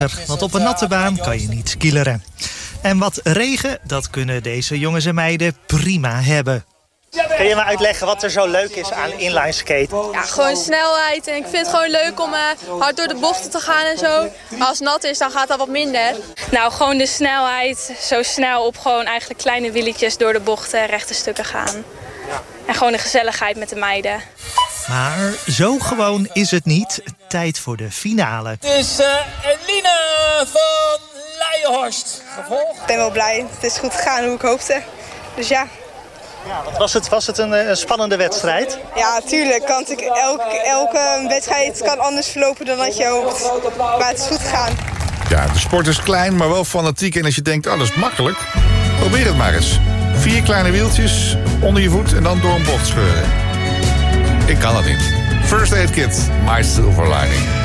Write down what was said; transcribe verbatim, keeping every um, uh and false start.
Want op een natte baan kan je niet skileren. En wat regen, dat kunnen deze jongens en meiden prima hebben. Kun je me uitleggen wat er zo leuk is aan inline skaten? Ja, gewoon snelheid. En ik vind het gewoon leuk om uh, hard door de bochten te gaan en zo. Maar als het nat is, dan gaat dat wat minder. Nou, gewoon de snelheid. Zo snel op gewoon eigenlijk kleine wieltjes door de bochten, rechte stukken gaan. En gewoon de gezelligheid met de meiden. Maar zo gewoon is het niet. Tijd voor de finale. Het is uh, Elina van Leijenhorst. Gevolg. Ik ben wel blij. Het is goed gegaan hoe ik hoopte. Dus ja. Ja, wat was het, was het een, een spannende wedstrijd? Ja, tuurlijk. Want ik, elke, elke wedstrijd kan anders verlopen dan dat je hoopt. Maar het is goed gegaan. Ja, de sport is klein, maar wel fanatiek. En als je denkt, oh, dat is makkelijk, probeer het maar eens. Vier kleine wieltjes onder je voet en dan door een bocht scheuren. Ik kan dat niet. First Aid Kit, My Silver Lining.